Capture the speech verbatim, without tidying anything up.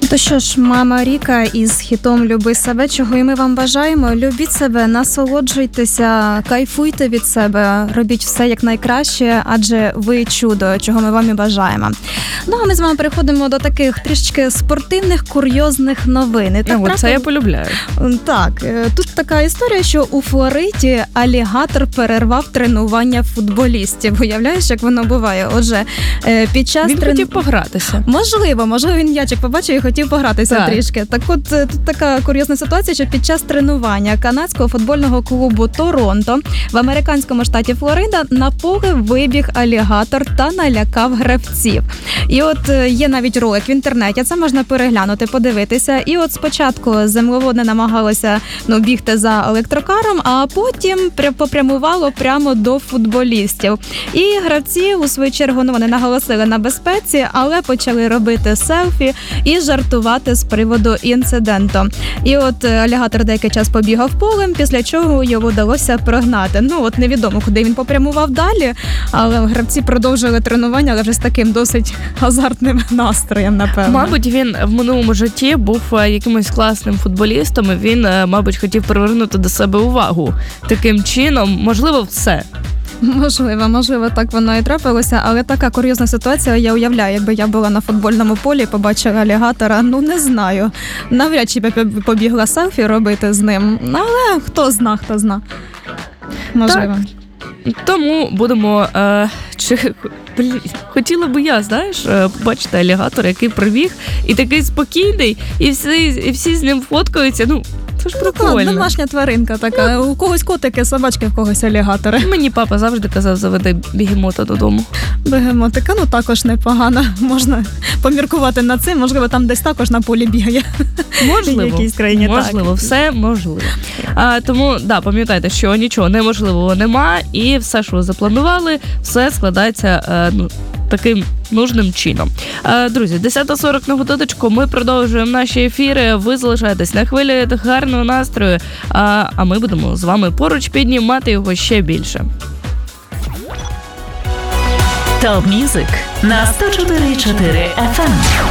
То що ж, мама Ріка із хітом «Люби себе», чого і ми вам бажаємо. Любіть себе, насолоджуйтеся, кайфуйте від себе, робіть все як найкраще, адже ви чудо, чого ми вам і бажаємо. Ну, а ми з вами переходимо до таких трішечки спортивних, курйозних новин. І так, О, трапив... це я полюбляю. Так, тут така історія, що у Флориді алігатор перервав тренування футболістів. Уявляєш, як воно буває? Отже, під час... Він трен... хотів погратися. Можливо, можливо, він м'ячик побачив і хотів погратися так. трішки. Так от, тут така курйозна ситуація, що під час тренування канадського футбольного клубу «Торонто» в американському штаті Флорида на поле вибіг алігатор та налякав гравців. І от є навіть ролик в інтернеті, це можна переглянути, подивитися. І от спочатку землеводне намагалося ну, бігти за електрокаром, а потім попрямувало прямо до футболістів. І гравці, у свою чергу, ну, вони наголосили на безпеці, але почали робити селфі і жартувати з приводу інциденту. І от алігатор деякий час побігав полем, після чого його вдалося прогнати. Ну, от невідомо, куди він попрямував далі, але гравці продовжили тренування, але вже з таким досить азартним настроєм, напевно. Мабуть, він в минулому житті був якимось класним футболістом, і він, мабуть, хотів привернути до себе увагу. Таким чином, можливо, все. Можливо, можливо, так воно і трапилося, але така курйозна ситуація, я уявляю, якби я була на футбольному полі, побачила алігатора, ну не знаю, навряд чи побігла селфі робити з ним, але хто зна, хто зна. Можливо. Так. Тому будемо, е, чи, блін, хотіла би я, знаєш, побачити алігатора, який прибіг, і такий спокійний, і всі, і всі з ним фоткаються, ну, це ж прикольно. Ну, домашня тваринка така. Ну, у когось котики, собачки, в когось алігатори. Мені папа завжди казав, заведи бігемота додому. Бігемотика, ну також непогано. Можна поміркувати над цим. Можливо, там десь також на полі бігає. Можливо, в якійсь країні, можливо, так. Все можливо. А, тому, да, пам'ятайте, що нічого неможливого нема, і все, що ви запланували, все складається е, ну, таким нужним чином. Друзі, десята сорок на годиночку, ми продовжуємо наші ефіри, ви залишаєтесь на хвилі гарного настрою, а ми будемо з вами поруч піднімати його ще більше. Топ Мюзик на сто чотири і чотири еф ем.